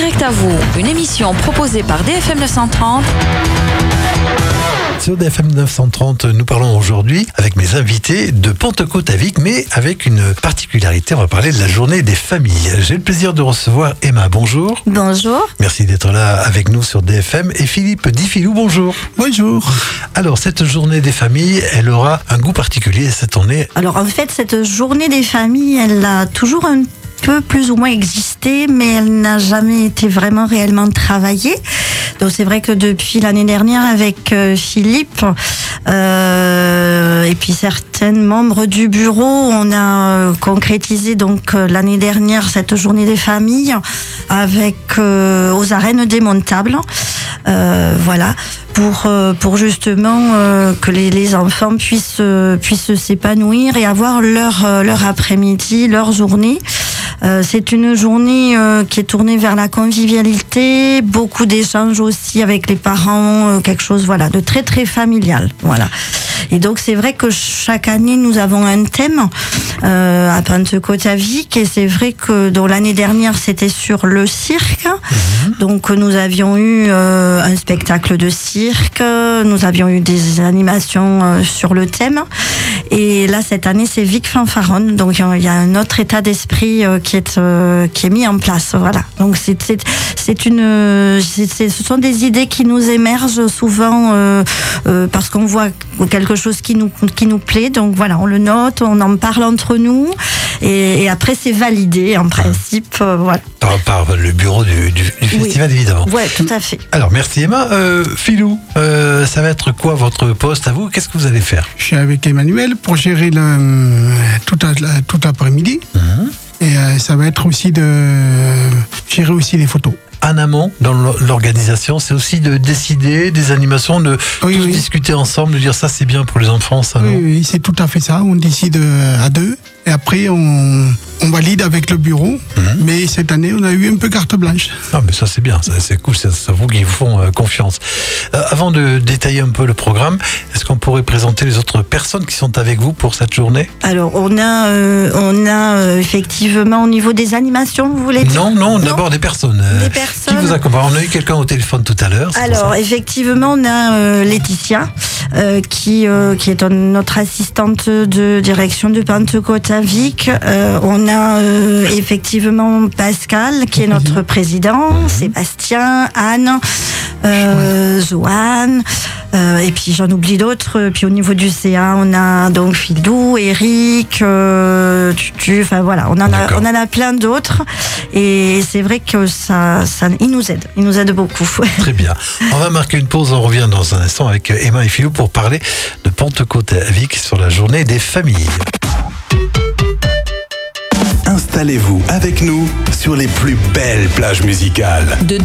Direct à vous, une émission proposée par DFM 930. Sur DFM 930, nous parlons aujourd'hui avec mes invités de Pentecôte-à-Vic, mais avec une particularité, on va parler de la journée des familles. J'ai le plaisir de recevoir Emma, bonjour. Bonjour. Merci d'être là avec nous sur DFM. Et Philippe Diffilou, bonjour. Bonjour. Alors, cette journée des familles, elle aura un goût particulier cette année. Alors en fait, cette journée des familles, elle a toujours un peu plus ou moins existé, mais elle n'a jamais été vraiment réellement travaillée. Donc c'est vrai que depuis l'année dernière avec Philippe et puis certains membres du bureau, on a concrétisé donc l'année dernière cette journée des familles avec aux arènes démontables. Voilà, pour justement que les enfants puissent s'épanouir et avoir leur après-midi, leur journée. C'est une journée qui est tournée vers la convivialité, beaucoup d'échanges aussi avec les parents, quelque chose voilà de très très familial. Voilà. Et donc c'est vrai que chaque année nous avons un thème à Pentecôte-à-Vic, et c'est vrai que dans l'année dernière c'était sur le cirque. Donc nous avions eu un spectacle de cirque, nous avions eu des animations sur le thème, et là cette année c'est Vic Fanfaronne. Donc il y a un autre état d'esprit qui est mis en place. Voilà. Donc ce sont des idées qui nous émergent souvent parce qu'on voit quelque chose qui nous plaît. Donc voilà, on le note, on en parle entre nous, et après c'est validé en principe. Voilà. Par le bureau du festival, oui. Évidemment. Oui, tout à fait. Alors merci Emma. Philou, ça va être quoi votre poste à vous? Qu'est-ce que vous allez faire? Je suis avec Emmanuel pour gérer tout l'après-midi. Et ça va être aussi de gérer aussi les photos. En amont, dans l'organisation, c'est aussi de décider des animations, de tous discuter ensemble, de dire ça c'est bien pour les enfants, ça non? Oui, c'est tout à fait ça. On décide à deux, et après on valide avec le bureau. Mais cette année, on a eu un peu carte blanche. Ah, mais ça c'est bien, c'est cool, c'est vous qui vous font confiance. Avant de détailler un peu le programme, est-ce qu'on pourrait présenter les autres personnes qui sont avec vous pour cette journée? Alors on a effectivement au niveau des animations, vous voulez dire? Non, d'abord des personnes. Qui vous accompagne? On a eu quelqu'un au téléphone tout à l'heure. Alors effectivement, on a Laetitia qui est notre assistante de direction de Pentecôte-à-Vic. On a effectivement Pascal qui est notre président, Sébastien, Anne, Joanne, et puis j'en oublie d'autres. Puis au niveau du CA, on a donc Phildou, Eric, Tutu, enfin voilà, on en a plein d'autres, et c'est vrai que il nous aide beaucoup. Très bien. On va marquer une pause, on revient dans un instant avec Emma et Philou pour parler de Pentecôte-à-Vic sur la journée des familles. Installez-vous avec nous sur les plus belles plages musicales.